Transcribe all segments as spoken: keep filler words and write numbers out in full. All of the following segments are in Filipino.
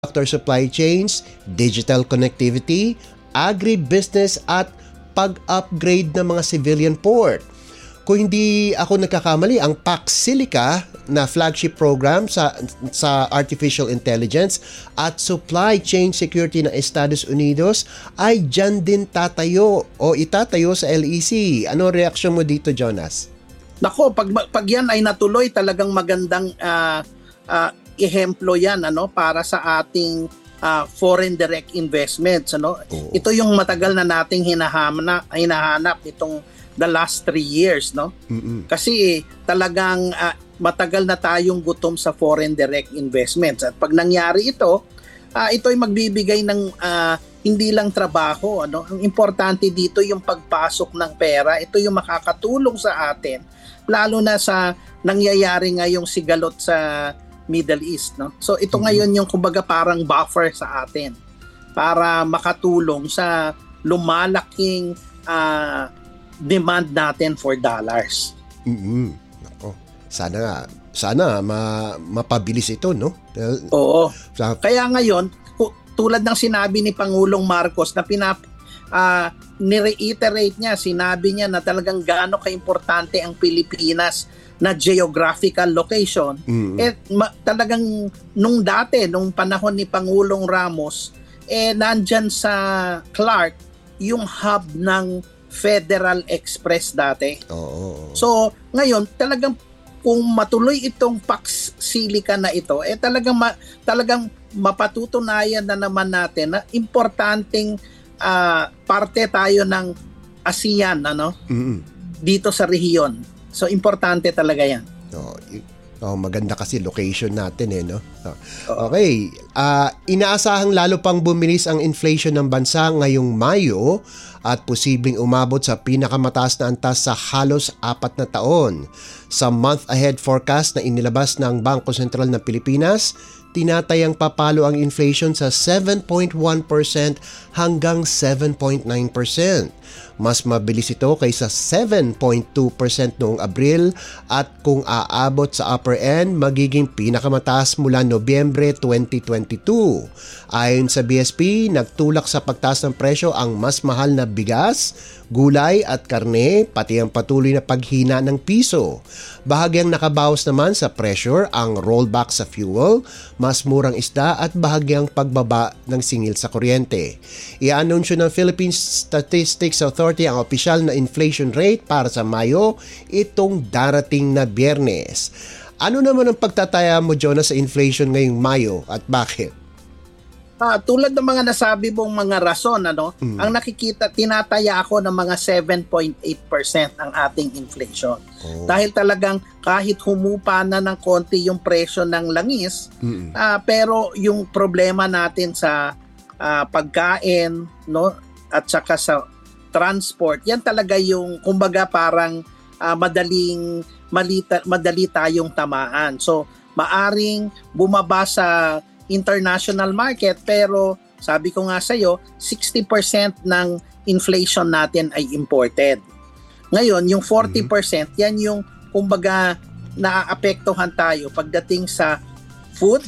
semiconductor supply chains, digital connectivity, agribusiness at pag-upgrade ng mga civilian port. Kung hindi ako nagkakamali, ang Pax Silica na flagship program sa sa artificial intelligence at supply chain security ng Estados Unidos ay dyan din tatayo o itatayo sa L E C. Ano reaksyon mo dito, Jonas? Nako, pag pag yan ay natuloy, talagang magandang uh, uh, ehemplo yan ano para sa ating uh, foreign direct investments ano. Oh. Ito yung matagal na nating hinahanap hinahanap itong the last three years no. Mm-mm. Kasi talagang uh, matagal na tayong gutom sa foreign direct investments at pag nangyari ito, uh, ito ay magbibigay ng uh, hindi lang trabaho ano. Ang importante dito yung pagpasok ng pera, ito yung makakatulong sa atin lalo na sa nangyayari ngayong sigalot sa Middle East no. So ito mm-hmm. ngayon yung kumbaga parang buffer sa atin para makatulong sa lumalaking uh, demand natin for dollars. Mm-hmm. Nako. Sana nga sana ma, mapabilis ito no. Oo. Sa, Kaya ngayon tulad ng sinabi ni Pangulong Marcos na pinap uh, ni-reiterate niya, sinabi niya na talagang gaano kaimportante ang Pilipinas na geographical location. Mm-hmm. Eh ma- talagang nung dati, nung panahon ni Pangulong Ramos, eh nandyan sa Clark yung hub ng Federal Express dati. Oh. So, ngayon talagang kung matuloy itong Pax Silica na ito, eh talagang ma- talagang mapatutunayan na naman natin na importanteng uh, parte tayo ng ASEAN ano? Mm-hmm. Dito sa rehiyon. So importante talaga 'yan. Oh, oh maganda kasi location natin eh no. Oh. Okay, uh, inaasahang lalo pang bumilis ang inflation ng bansa ngayong Mayo at posibleng umabot sa pinakamataas na antas sa halos apat na taon. Sa month ahead forecast na inilabas ng Bangko Sentral ng Pilipinas, tinatayang papalo ang inflation sa seven point one percent hanggang seven point nine percent. Mas mabilis ito kaysa seven point two percent noong Abril at kung aabot sa upper end, magiging pinakamataas mula Nobyembre twenty twenty-two. Ayon sa B S P, nagtulak sa pagtaas ng presyo ang mas mahal na bigas, gulay at karne, pati ang patuloy na paghina ng piso. Bahagyang nakabawas naman sa pressure ang rollback sa fuel, mas murang isda at bahagyang pagbaba ng singil sa kuryente. I-anunsyo ng Philippine Statistics Authority ang opisyal na inflation rate para sa Mayo itong darating na Biyernes. Ano naman ang pagtataya mo, Jonas, sa inflation ngayong Mayo at bakit? Ah, tulad ng mga nasabi mong mga rason, ano, mm. ang nakikita, tinataya ako ng mga seven point eight percent ang ating inflation. Oh. Dahil talagang kahit humupa na ng konti yung presyo ng langis, mm. ah, pero yung problema natin sa ah, pagkain, no, at saka sa transport, yan talaga yung, kumbaga parang ah, madaling, malita, madali tayong tamaan. So, maaring bumaba sa international market pero sabi ko nga sa iyo sixty percent ng inflation natin ay imported. Ngayon yung forty percent mm-hmm. yan yung kumbaga naaapektuhan tayo pagdating sa food,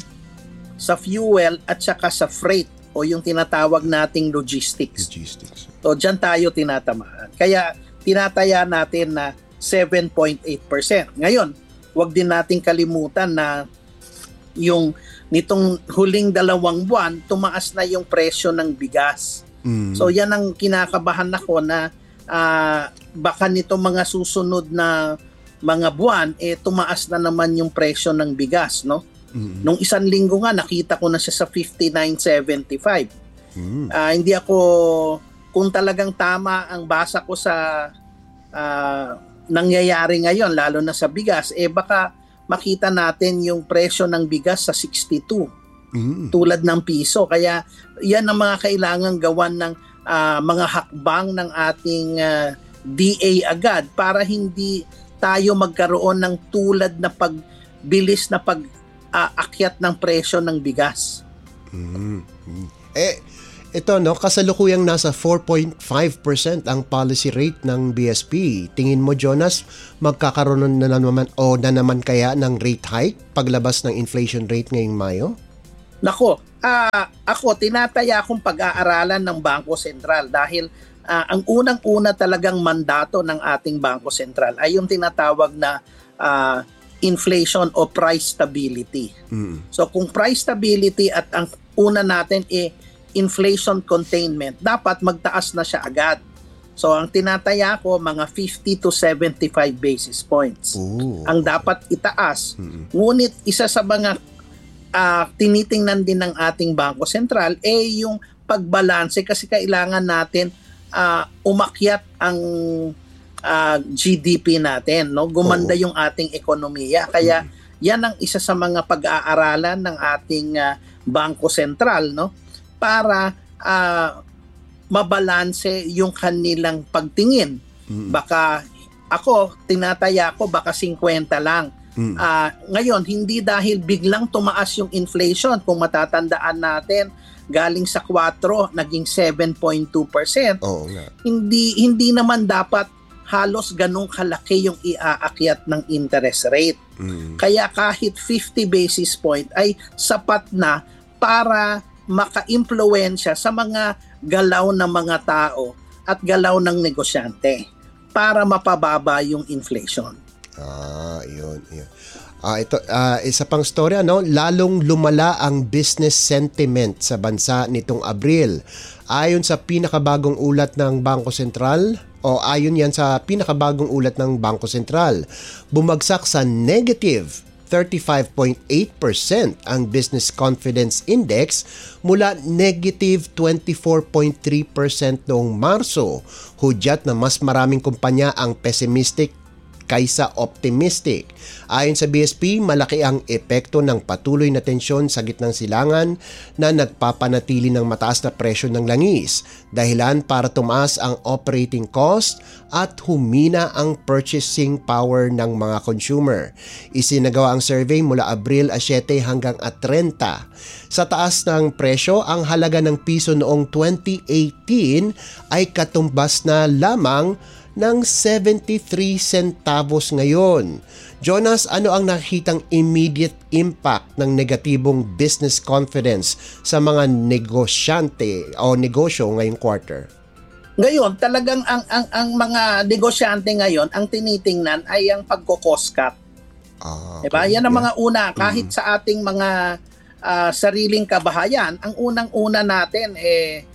sa fuel at saka sa freight o yung tinatawag nating logistics. Logistics. So diyan tayo tinatamaan. Kaya tinataya natin na seven point eight percent. Ngayon, wag din nating kalimutan na yung nitong huling dalawang buwan, tumaas na yung presyo ng bigas. Mm. So yan ang kinakabahan ako na uh, baka nito mga susunod na mga buwan, eh tumaas na naman yung presyo ng bigas. No? Mm. Nung isang linggo nga, nakita ko na siya sa fifty-nine seventy-five. Mm. Uh, hindi ako, kung talagang tama ang basa ko sa uh, nangyayari ngayon, lalo na sa bigas, eh baka makita natin yung presyo ng bigas sa sixty-two mm. tulad ng piso. Kaya yan ang mga kailangan gawan ng uh, mga hakbang ng ating uh, D A agad para hindi tayo magkaroon ng tulad na pagbilis na pag-aakyat uh, ng presyo ng bigas. Mm. Eh ito no, kasalukuyang nasa four point five percent ang policy rate ng B S P. Tingin mo, Jonas, magkakaroon na naman o na naman kaya ng rate hike paglabas ng inflation rate ngayong Mayo? Nako, Ah, ako tinataya akong pag-aaralan ng Bangko Sentral dahil uh, ang unang-una talagang mandato ng ating Bangko Sentral ay yung tinatawag na uh, inflation o price stability. Mm. So kung price stability at ang una natin ay inflation containment, dapat magtaas na siya agad. So ang tinataya ko mga fifty to seventy-five basis points. Ooh, ang dapat itaas. Mm-hmm. Ngunit isa sa mga uh, tinitingnan din ng ating Bangko Sentral eh yung pagbalanse kasi kailangan natin uh, umakyat ang uh, G D P natin, no? Gumanda Oo. yung ating ekonomiya. Kaya mm-hmm. yan ang isa sa mga pag-aaralan ng ating uh, Bangko Sentral, no? Para uh, mabalanse yung kanilang pagtingin. Mm-hmm. Baka ako, tinataya ko baka fifty lang. Mm-hmm. Uh, ngayon, hindi dahil biglang tumaas yung inflation. Kung matatandaan natin, galing sa four, naging seven point two percent. Oo nga. Hindi, hindi naman dapat halos ganong kalaki yung iaakyat ng interest rate. Mm-hmm. Kaya kahit fifty basis point ay sapat na para maka-impluwensya sa mga galaw ng mga tao at galaw ng negosyante para mapababa yung inflation. Ah, yun, yun. Ah, ito uh, isa pang storya, no, lalong lumala ang business sentiment sa bansa nitong Abril. Ayon sa pinakabagong ulat ng Bangko Sentral, o ayon yan sa pinakabagong ulat ng Bangko Sentral, bumagsak sa negative thirty-five point eight percent ang Business Confidence Index mula negative twenty-four point three percent noong Marso. Hudyat na mas maraming kumpanya ang pessimistic kaysa optimistic. Ayon sa B S P, malaki ang epekto ng patuloy na tensyon sa gitnang silangan na nagpapanatili ng mataas na presyo ng langis, dahilan para tumaas ang operating cost at humina ang purchasing power ng mga consumer. Isinagawa ang survey mula Abril seven hanggang thirty. Sa taas ng presyo, ang halaga ng piso noong twenty eighteen ay katumbas na lamang ng seventy-three centavos ngayon. Jonas, ano ang nakitang immediate impact ng negatibong business confidence sa mga negosyante o negosyo ngayong quarter? Ngayon, talagang ang ang ang mga negosyante ngayon, ang tinitingnan ay ang pagko-cost cut. Ah, diba? Yan ang yeah. mga una kahit mm. sa ating mga uh, sariling kabahayan, ang unang-una natin eh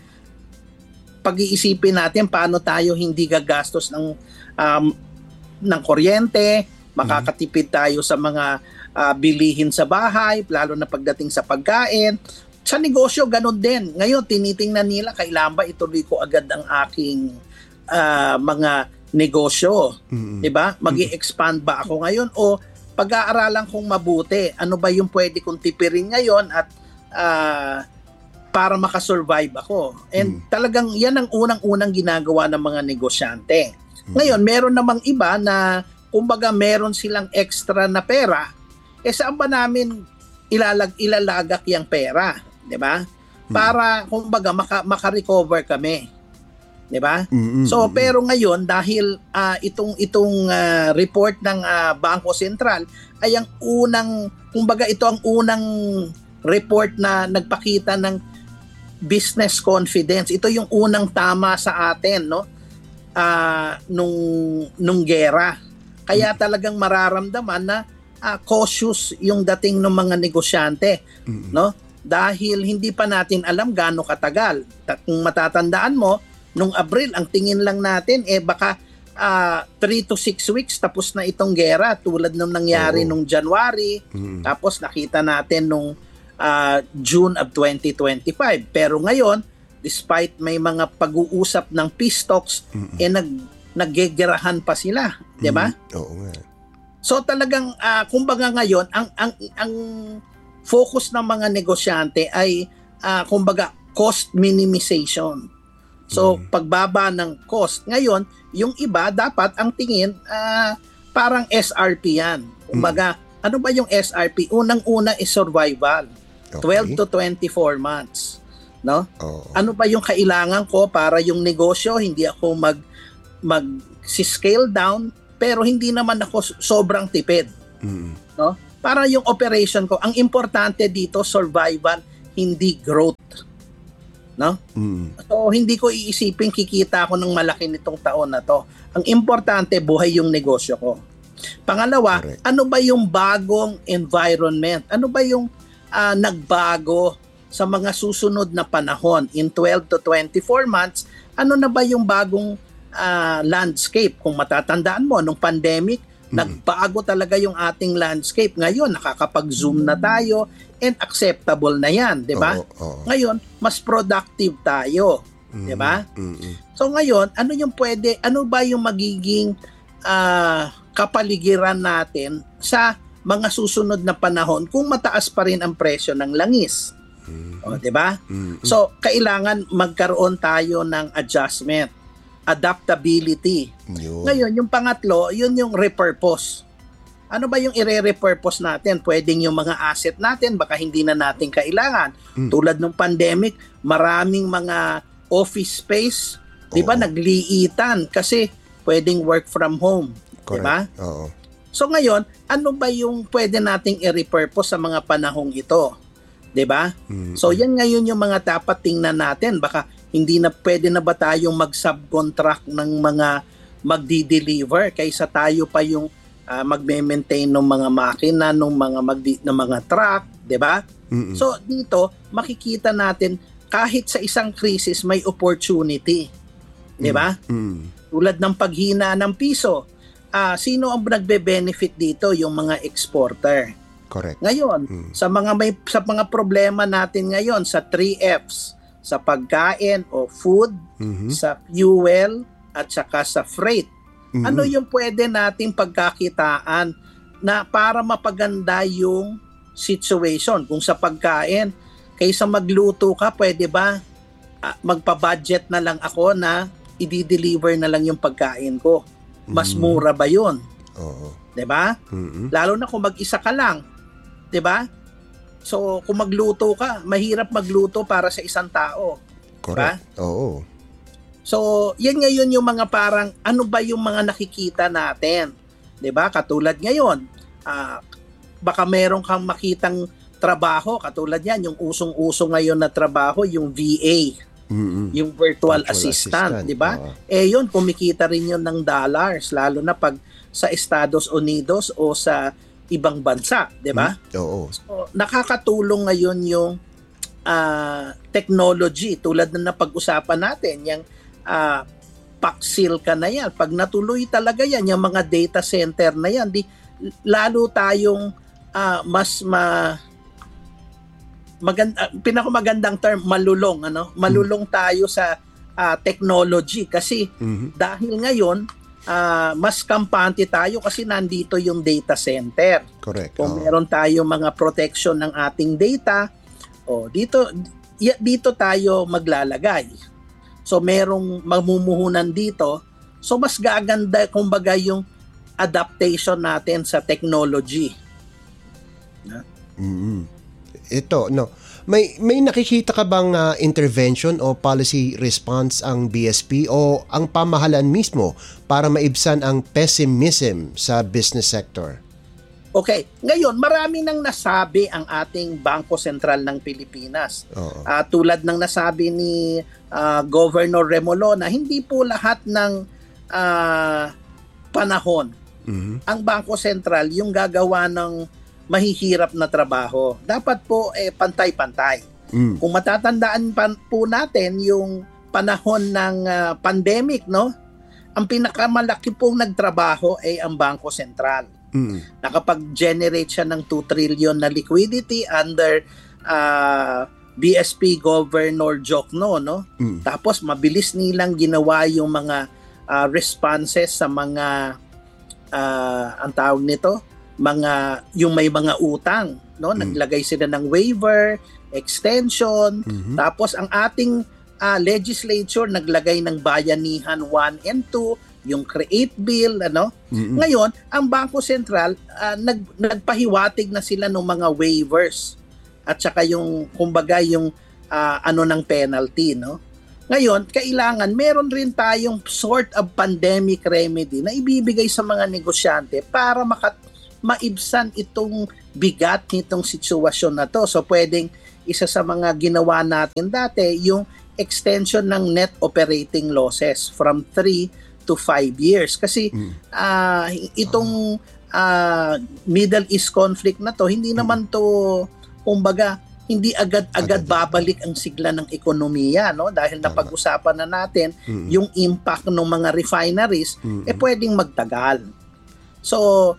pag-iisipin natin paano tayo hindi gagastos ng um, ng kuryente, makakatipid tayo sa mga uh, bilihin sa bahay, lalo na pagdating sa pagkain. Sa negosyo, ganun din. Ngayon, tinitingnan nila, kailan ba ituloy ko agad ang aking uh, mga negosyo? Mm-hmm. Diba? Mag-i-expand ba ako ngayon? O pag-aaralan kong mabuti, ano ba yung pwede kong tipirin ngayon at uh, para makasurvive ako. And hmm. talagang yan ang unang-unang ginagawa ng mga negosyante. Hmm. Ngayon, meron namang iba na kumbaga meron silang extra na pera, eh saan ba namin ilalag, ilalagak yung pera? Diba? Hmm. Para kumbaga maka, maka-recover kami. Diba? Hmm. So, pero ngayon, dahil uh, itong, itong uh, report ng uh, Bangko Sentral ay ang unang, kumbaga ito ang unang report na nagpakita ng business confidence. Ito yung unang tama sa atin, no? Uh, nung nung gera. Kaya talagang mararamdaman na uh, cautious yung dating ng mga negosyante, mm-hmm. no? Dahil hindi pa natin alam gaano katagal. Kung matatandaan mo, nung Abril ang tingin lang natin eh baka uh, three to six weeks tapos na itong gera tulad nung nangyari oh. nung January. Mm-hmm. Tapos nakita natin nung Uh, June of twenty twenty-five. Pero ngayon, despite may mga pag-uusap ng peace talks, mm-hmm. eh nag naggegerahan pa sila, 'di ba? Mm-hmm. Oo nga. So talagang uh, kumbaga ngayon, ang ang ang focus ng mga negosyante ay uh, kumbaga cost minimization. So mm-hmm. pagbaba ng cost. Ngayon, yung iba dapat ang tingin uh, parang S R P 'yan. Kumbaga, mm-hmm. ano ba yung S R P? Unang-una is survival. Okay. twelve to twenty-four months, no? Oh. Ano ba yung kailangan ko para yung negosyo hindi ako mag mag scale down pero hindi naman ako sobrang tipid. Mm. No? Para yung operation ko, ang importante dito survival, hindi growth. No? Mm. So hindi ko iisipin kikita ako ng malaki nitong taon na to. Ang importante, buhay yung negosyo ko. Pangalawa, Correct. ano ba yung bagong environment? Ano ba yung uh, nagbago sa mga susunod na panahon? In twelve to twenty-four months, ano na ba yung bagong uh, landscape? Kung matatandaan mo, nung pandemic, mm-hmm. nagbago talaga yung ating landscape. Ngayon, nakakapag-zoom na tayo and acceptable na yan, di ba? Oo, oo. Ngayon, mas productive tayo, mm-hmm. di ba? Mm-hmm. So ngayon, ano yung pwede, ano ba yung magiging uh, kapaligiran natin sa mga susunod na panahon kung mataas pa rin ang presyo ng langis? Mm-hmm. O, di ba? Mm-hmm. So, kailangan magkaroon tayo ng adjustment, adaptability. Yun. Ngayon, yung pangatlo, yun yung repurpose. Ano ba yung i-repurpose natin? Pwedeng yung mga asset natin, baka hindi na natin kailangan. Mm. Tulad ng pandemic, maraming mga office space, di ba, nagliitan kasi pwedeng work from home. Di ba? Oo. So ngayon, ano ba yung pwede nating i-repurpose sa mga panahong ito? 'Di ba? Mm-hmm. So yan ngayon yung mga dapat tingnan natin. Baka hindi na pwede na ba tayong mag-subcontract ng mga magdi-deliver kaysa tayo pa yung uh, magme-maintain ng mga makina, ng mga magdi- ng mga truck, 'di ba? Mm-hmm. So dito makikita natin kahit sa isang crisis may opportunity. 'Di ba? Mm-hmm. Tulad ng paghina ng piso. Uh, sino ang nagbe-benefit dito? Yung mga exporter. Correct. Ngayon, mm. sa mga may sa mga problema natin ngayon sa three F's, sa pagkain o food, mm-hmm. sa fuel at saka sa freight. Mm-hmm. Ano yung pwede nating pagkakitaan na para mapaganda yung situation? Kung sa pagkain, kaysa magluto ka, pwede ba uh, magpa-budget na lang ako na i-deliver na lang yung pagkain ko? Mas mura ba yun? Oo. 'Di ba? Mm-hmm. Lalo na kung mag-isa ka lang. 'Di ba? So, kung magluto ka, mahirap magluto para sa isang tao. Correct. Diba? Oo. So, yan ngayon yung mga parang ano ba yung mga nakikita natin? 'Di ba? Katulad ngayon, uh, baka meron kang makitang trabaho, katulad yan, yung usong-uso ngayon na trabaho, yung V A. Mm-hmm. Yung virtual, virtual assistant, assistant. Di ba? Uh-huh. Eh yun, kumikita rin yun ng dollars, lalo na pag sa Estados Unidos o sa ibang bansa, di ba? Mm-hmm. Oo. So, nakakatulong ngayon yung uh, technology, tulad na napag-usapan natin, yung uh, Paxil ka na yan. Pag natuloy talaga yan, yung mga data center na yan, di, lalo tayong uh, mas ma... maganda, pinakamagandang term, malulong, ano? Malulong tayo sa uh, technology kasi mm-hmm. dahil ngayon uh, mas kampante tayo kasi nandito yung data center. Correct. Kung oh. meron tayo mga protection ng ating data, oh, dito dito tayo maglalagay. So merong mamumuhunan dito. So mas gaganda kumbaga yung adaptation natin sa technology. Na? Mm-hmm. Ito, no. May may nakikita ka bang uh, intervention o policy response ang B S P o ang pamahalaan mismo para maibsan ang pessimism sa business sector? Okay. Ngayon, marami nang nasabi ang ating Bangko Sentral ng Pilipinas. Uh, tulad ng nasabi ni uh, Governor Remolona, hindi po lahat ng uh, panahon mm-hmm. ang Bangko Sentral yung gagawa ng mahihirap na trabaho. Dapat po eh, pantay-pantay. Mm. Kung matatandaan pa, po natin yung panahon ng uh, pandemic, no? Ang pinakamalaki pong nagtrabaho ay ang Bangko Sentral. Mm. Nakapag-generate siya ng two trillion na liquidity under uh, B S P Governor Jokno, no? Mm. Tapos mabilis nilang ginawa yung mga uh, responses sa mga uh, ang tawag nito, mga yung may mga utang, no? Mm. Naglagay sila ng waiver, extension, mm-hmm. tapos ang ating uh, legislature naglagay ng bayanihan one and two, yung create bill, ano? Mm-hmm. Ngayon, ang Bangko Sentral uh, nag nagpahiwatig na sila ng mga waivers at saka yung kumbaga yung uh, ano ng penalty, no? Ngayon, kailangan meron rin tayong sort of pandemic remedy na ibibigay sa mga negosyante para makat maibsan itong bigat nitong sitwasyon na to. So pwedeng isa sa mga ginawa natin dati, yung extension ng net operating losses from three to five years. Kasi mm. uh, itong uh, Middle East conflict na to, hindi mm. naman to, kumbaga, hindi agad-agad babalik ang sigla ng ekonomiya, no? Dahil napag-usapan na natin mm-hmm. yung impact ng mga refineries, mm-hmm. eh pwedeng magtagal. So,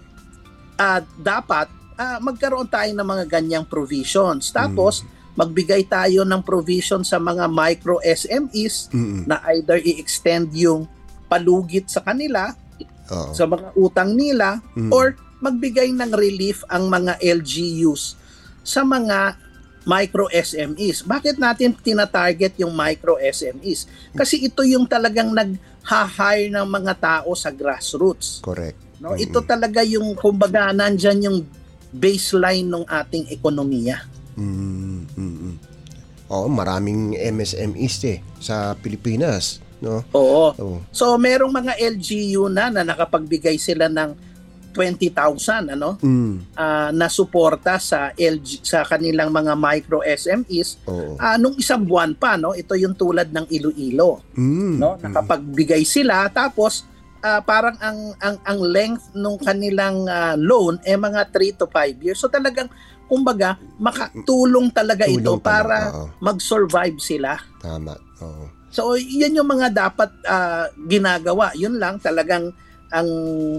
uh, dapat uh, magkaroon tayo ng mga ganyang provisions. Tapos, mm-hmm. magbigay tayo ng provision sa mga micro S M Es mm-hmm. na either i-extend yung palugit sa kanila, Uh-oh. sa mga utang nila, mm-hmm. or magbigay ng relief ang mga L G Us sa mga micro S M Es. Bakit natin tina-target yung micro S M Es? Kasi ito yung talagang nag-hire ng mga tao sa grassroots. Correct. No, mm-hmm. ito talaga yung kumbaga nandyan yung baseline ng ating ekonomiya. Mm-hmm. Oo, maraming M S M Es eh sa Pilipinas, no? Oo. Oo. So merong mga L G U na na nakapagbigay sila ng twenty thousand ano mm. uh, na suporta sa L G, sa kanilang mga micro S M Es uh, nung isang buwan pa, no? Ito yung tulad ng Iloilo, mm. no? Nakapagbigay sila, tapos uh, parang ang ang ang length nung kanilang uh, loan eh mga three to five years. So talagang kumbaga makatulong talaga Tulong ito para pala, mag-survive sila. Tama. Oo. So yan yung mga dapat uh, ginagawa. Yun lang talagang ang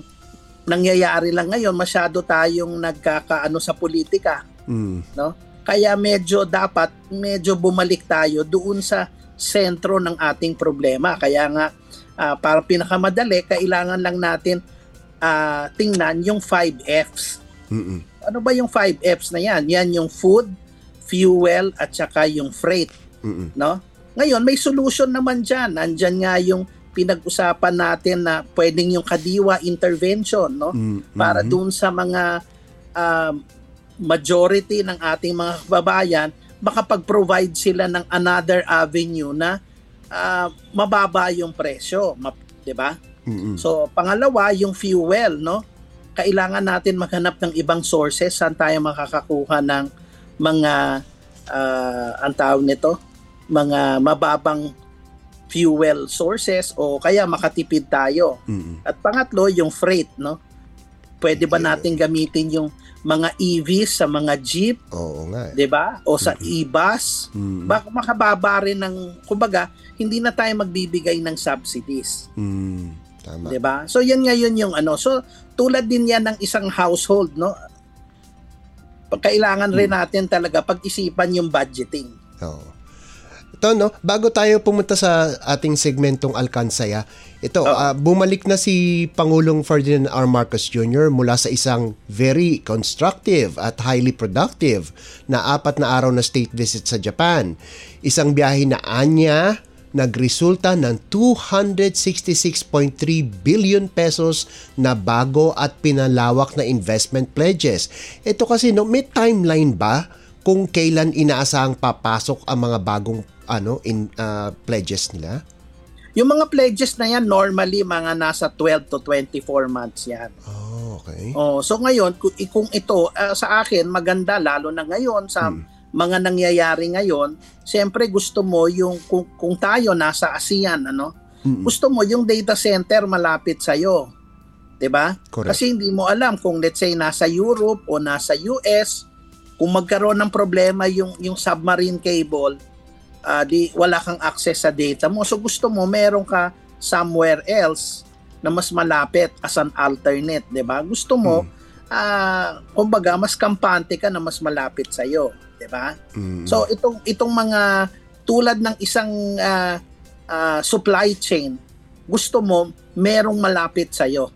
nangyayari lang ngayon, masyado tayong nagkakaano sa politika, mm. no? Kaya medyo dapat medyo bumalik tayo doon sa sentro ng ating problema. Kaya nga uh, para pinakamadali, kailangan lang natin uh, tingnan yung five F's. Mm-mm. Ano ba yung five F's na yan? Yan yung food, fuel, at saka yung freight. Mm-mm. No? Ngayon, may solution naman dyan. Nandyan nga yung pinag-usapan natin na pwedeng yung kadiwa intervention, no? Mm-hmm. Para doon sa mga uh, majority ng ating mga kababayan, makapag-provide sila ng another avenue na uh, mababa yung presyo, ma- 'di ba? Mm-hmm. So, pangalawa, yung fuel, no? Kailangan natin maghanap ng ibang sources saan tayo makakakuha ng mga uh, ang tawag nito, mga mababang fuel sources o kaya makatipid tayo. Mm-hmm. At pangatlo, yung freight, no? Pwede ba natin gamitin yung mga E Vs sa mga jeep? Oo nga. 'Di ba? O sa mm-hmm. e-bus? Mm-hmm. Baka makababa rin ng, kumbaga, hindi na tayo magbibigay ng subsidies. Mm, tama. 'Di ba? So yan ngayon yung ano. So tulad din yan ng isang household, no? Kailangan rin natin talaga pag-isipan yung budgeting. Oo. Ito, no, bago tayo pumunta sa ating segmentong Alkansaya, ito, oh. uh, bumalik na si Pangulong Ferdinand R. Marcos Junior mula sa isang very constructive at highly productive na apat na araw na state visit sa Japan. Isang biyahe na anya nagresulta ng two hundred sixty-six point three billion pesos na bago at pinalawak na investment pledges. Ito kasi, no, may timeline ba kung kailan inaasahang papasok ang mga bagong ano in uh, pledges nila? Yung mga pledges na yan normally mga nasa twelve to twenty-four months yan. Oh, okay. Oh, so ngayon kung, kung ito uh, sa akin maganda lalo na ngayon sa hmm. mga nangyayari ngayon, siyempre gusto mo yung kung, kung tayo nasa ASEAN, ano? Hmm. Gusto mo yung data center malapit sa iyo. 'Di ba? Kasi hindi mo alam kung let's say nasa Europe o nasa U S, kung magkaroon ng problema yung yung submarine cable, Uh, di wala kang access sa data mo. So gusto mo meron ka somewhere else na mas malapit as an alternate, 'di ba? Gusto mo mm. uh, kumbaga mas kampante ka na mas malapit sa iyo, 'di ba? Mm. So itong itong mga tulad ng isang uh, uh, supply chain, gusto mo merong malapit sa iyo.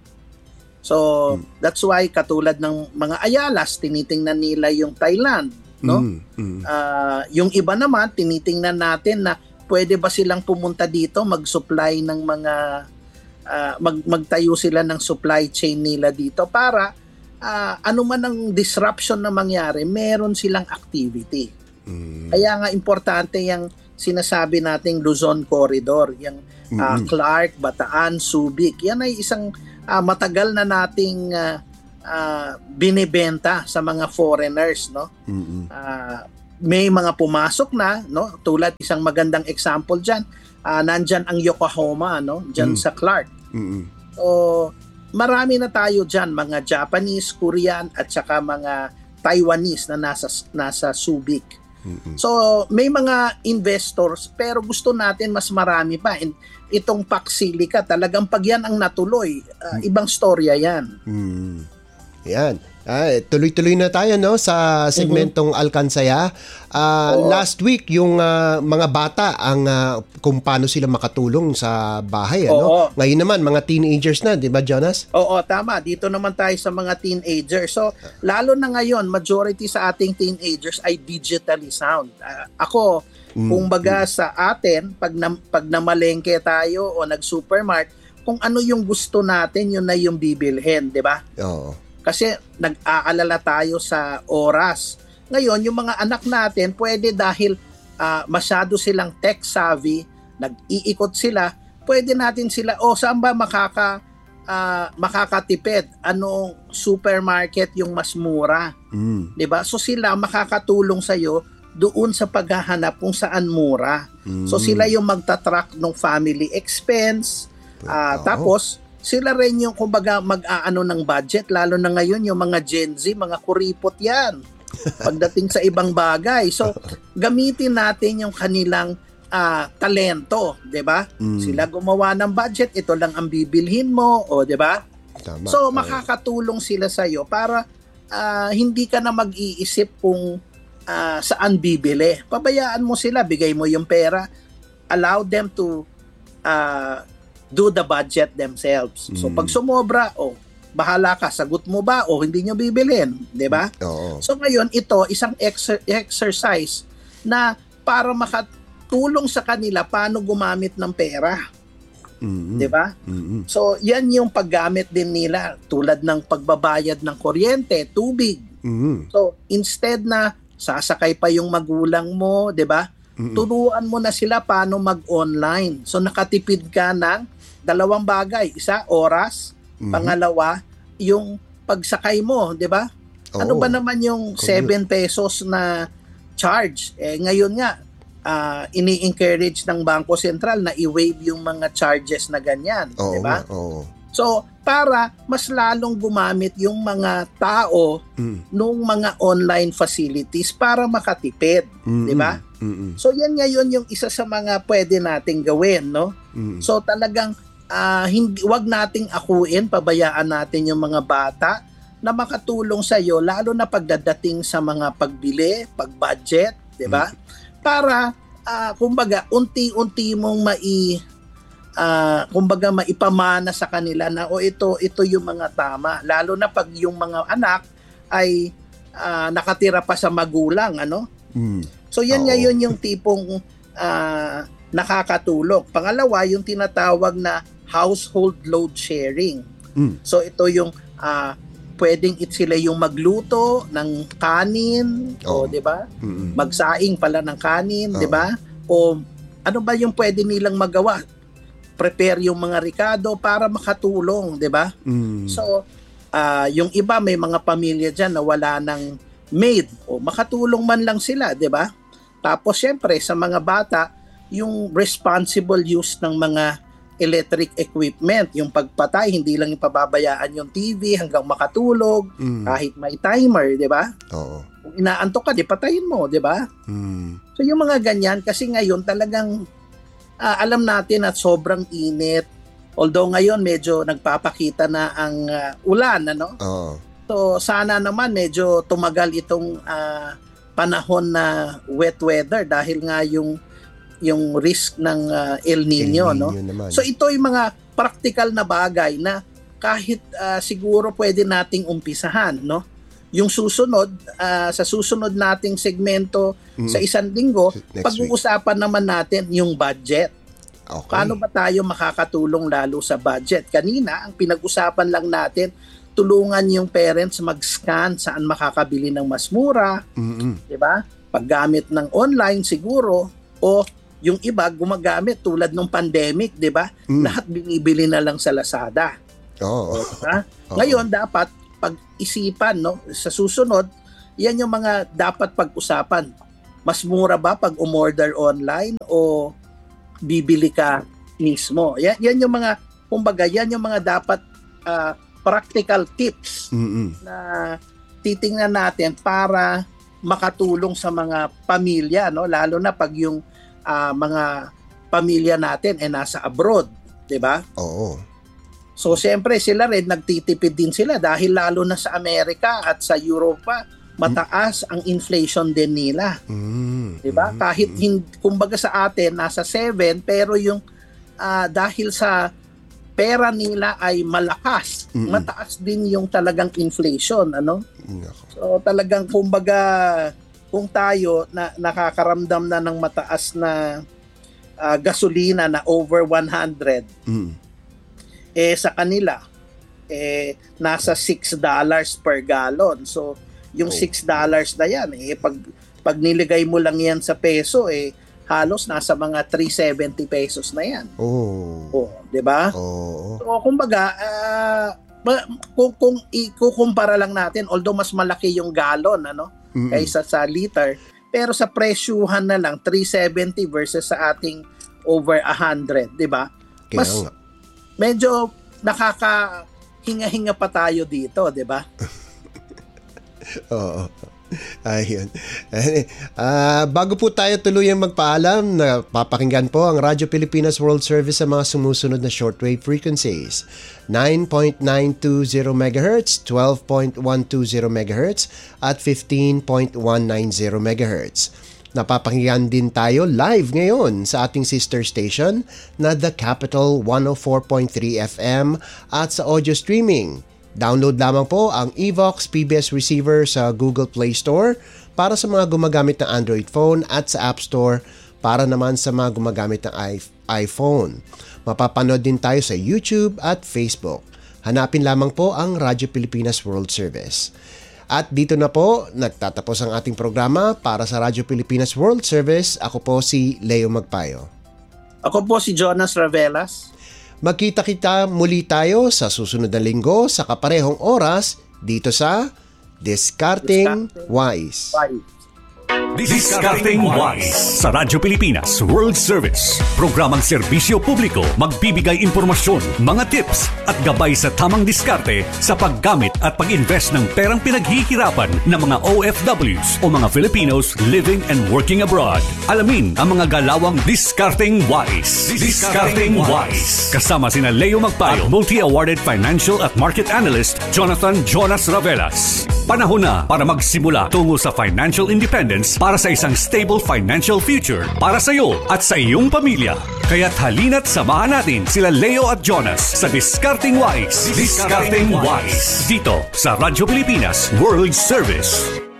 So mm. that's why katulad ng mga Ayalas, tinitingnan nila yung Thailand, no? Mm, mm. Uh, yung iba naman tinitingnan natin na pwede ba silang pumunta dito mag-supply ng mga uh, mag magtayo sila ng supply chain nila dito para uh, ano man ang disruption na mangyari, meron silang activity. Mm. Kaya nga importante yung sinasabi nating Luzon Corridor, yung uh, Clark, Bataan, Subic. Yan ay isang uh, matagal na nating uh, Uh, binibenta sa mga foreigners, no? Mm-hmm. Uh, may mga pumasok na, no? Tulad isang magandang example diyan, uh, nandyan ang Yokohama, no? Diyan mm. sa Clark. Mm-hmm. So, marami na tayo diyan, mga Japanese, Korean at saka mga Taiwanese na nasa nasa Subic. Mm-hmm. So, may mga investors pero gusto natin mas marami pa. And itong Pacsilica, talagang pag yan ang natuloy, uh, mm-hmm. ibang storya yan. Mm-hmm. Yan. Ah, tuloy-tuloy na tayo no sa segmentong mm-hmm. Alcansaya. Uh, last week yung uh, mga bata ang uh, kung paano sila makatulong sa bahay ano. Ngayon naman mga teenagers na, 'di ba Jonas? Oo, tama. Dito naman tayo sa mga teenagers. So, lalo na ngayon, majority sa ating teenagers ay digitally sound. Uh, ako, mm-hmm. kumbaga sa atin, pag na, pag namalengke tayo o nag-supermarket, kung ano yung gusto natin, yun na yung bibilhin, 'di ba? Oo. Kasi nag-aalala tayo sa oras. Ngayon, yung mga anak natin, pwede dahil uh, masyado silang tech savvy, nag-iikot sila, pwede natin sila, o oh, saan ba makaka, uh, makakatipid? Anong supermarket yung mas mura? Mm. Diba? So sila makakatulong sa'yo doon sa paghahanap kung saan mura. Mm. So sila yung magtatrack ng family expense, uh, oh. tapos sila rin yung kumbaga mag-aano ng budget, lalo na ngayon yung mga Gen Z, mga kuripot yan pagdating sa ibang bagay. So gamitin natin yung kanilang uh, talento, 'di ba? Mm. Sila gumawa ng budget, ito lang ang bibilhin mo, o 'di ba? So makakatulong sila sa iyo para uh, hindi ka na mag-iisip kung uh, saan bibili. Pabayaan mo sila, bigay mo yung pera, allow them to uh, do the budget themselves. So pag sumobra, oh, bahala ka, sagot mo ba o hindi nyo bibilin, 'di ba? Oo. So ngayon ito isang exer- exercise na para makatulong sa kanila paano gumamit ng pera. Mm-hmm. 'Di ba? Mm-hmm. So yan yung paggamit din nila tulad ng pagbabayad ng kuryente, tubig. Mm-hmm. So instead na sasakay pa yung magulang mo, 'di ba? Mm-hmm. Turuan mo na sila paano mag-online. So nakatipid ka ng dalawang bagay. Isa, oras. Mm-hmm. Pangalawa, yung pagsakay mo, di ba? Oh, ano ba naman yung seven pesos na charge? Eh, ngayon nga, uh, ini-encourage ng Bangko Sentral na i-waive yung mga charges na ganyan. Oh, di ba? Oh. So, para mas lalong gumamit yung mga tao mm. nung mga online facilities para makatipid, mm-hmm. di ba? Mm-hmm. So, yan ngayon yung isa sa mga pwede nating gawin, no? Mm-hmm. So, talagang Uh, hindi, wag nating akuin, pabayaan natin yung mga bata na makatulong sa iyo lalo na pagdadating sa mga pagbili, pag-budget, 'di ba? Mm. Para uh, kumbaga unti-unti mong mai uh, kumbaga maipamana sa kanila na o oh, ito ito yung mga tama, lalo na pag yung mga anak ay uh, nakatira pa sa magulang, ano? Mm. So yan ngayon yung tipong uh, nakakatulong. Pangalawa, yung tinatawag na household load sharing. Mm. So ito yung uh, pwedeng it sila yung magluto ng kanin, oh. o 'di ba? Mm-hmm. Magsaing pala ng kanin, oh. 'di ba? O ano ba yung pwede nilang magawa? Prepare yung mga ricado para makatulong, 'di ba? Mm. So uh, yung iba may mga pamilya diyan na wala ng maid, o makatulong man lang sila, 'di ba? Tapos syempre sa mga bata, yung responsible use ng mga electric equipment, yung pagpatay, hindi lang yung pababayaan yung T V hanggang makatulog, mm. kahit may timer, di ba? Oo. Kung inaantok ka, di patayin mo, di ba? Mm. So yung mga ganyan, kasi ngayon talagang uh, alam natin at sobrang init. Although ngayon medyo nagpapakita na ang uh, ulan, ano? Oo. So sana naman medyo tumagal itong uh, panahon na wet weather dahil nga yung yung risk ng uh, El Nino, El Nino no? Naman. So ito yung mga practical na bagay na kahit uh, siguro pwede nating umpisahan, no? Yung susunod, uh, sa susunod nating segmento mm. sa isang linggo, next pag-uusapan week naman natin yung budget. Okay. Paano ba tayo makakatulong lalo sa budget? Kanina, ang pinag-usapan lang natin, tulungan yung parents mag-scan saan makakabili ng mas mura, mm-hmm. di ba? Paggamit ng online siguro, o yung iba gumagamit tulad ng pandemic, 'di ba? Mm. Lahat binibili na lang sa Lazada. Oo. Oh. Diba? Oh. Ngayon dapat pag-isipan, no, sa susunod, 'yan yung mga dapat pag-usapan. mas mura ba pag umorder online o bibili ka mismo? Yan, yan yung mga, kumbaga, yan yung mga dapat uh, practical tips Mm-mm. na titingnan natin para makatulong sa mga pamilya, no? Lalo na pag yung uh, mga pamilya natin ay nasa abroad, 'di ba? Oo. So siyempre sila rin nagtitipid din sila dahil lalo na sa Amerika at sa Europa mataas ang inflation din nila. Mm. 'Di ba? Kahit hindi, kumbaga sa atin nasa seven pero yung uh, dahil sa pera nila ay malakas, Mm-mm. mataas din yung talagang inflation, ano? Nako. So talagang kumbaga kung tayo na nakakaramdam na ng mataas na uh, gasolina na over one hundred, Mm. eh sa kanila eh nasa six dollars per gallon. So yung Oh. six dollars na yan eh pag pag niligay mo lang yan sa peso eh halos nasa mga three seventy pesos na yan. Oh. Oh, 'di ba? Oo. So kumbaga uh, kung kung ikukumpara lang natin although mas malaki yung gallon ano Mm-mm. kaysa sa liter, pero sa presyuhan na lang three seventy versus sa ating over one hundred, 'di ba? Kaya Mas nga. medyo nakakahinga-hinga pa tayo dito, 'di ba? Oo. Ayun. Ah, bago po tayo tuluyang magpaalam, na papakinggan po ang Radyo Pilipinas World Service sa mga sumusunod na shortwave frequencies. nine point nine two zero megahertz, twelve point one two zero megahertz, at fifteen point one nine zero megahertz. Napapakinggan din tayo live ngayon sa ating sister station na The Capital one oh four point three F M at sa audio streaming. Download lamang po ang Evox P B S Receiver sa Google Play Store para sa mga gumagamit ng Android phone at sa App Store para naman sa mga gumagamit ng iPhone. Mapapanood din tayo sa YouTube at Facebook. Hanapin lamang po ang Radyo Pilipinas World Service. At dito na po, nagtatapos ang ating programa para sa Radyo Pilipinas World Service. Ako po si Leo Magpayo. Ako po si Jonas Ravelas. Magkita-kita muli tayo sa susunod na linggo sa kaparehong oras dito sa Discarding Wise. Bye. Discarding Wise sa Radyo Pilipinas World Service. Programang serbisyo publiko, magbibigay impormasyon, mga tips at gabay sa tamang diskarte sa paggamit at pag-invest ng perang pinaghihirapan ng mga O F Ws o mga Filipinos living and working abroad. Alamin ang mga galawang Discarding Wise. Discarding Wise. Kasama sina Leo Magpayo, multi-awarded financial at market analyst Jonathan Jonas Ravelas. Panahon na para magsimula tungo sa financial independence para sa isang stable financial future para sa iyo at sa iyong pamilya. Kaya't halina't samahan natin sila Leo at Jonas sa Discarding Wise. Discarding Wise. Dito sa Radyo Pilipinas World Service.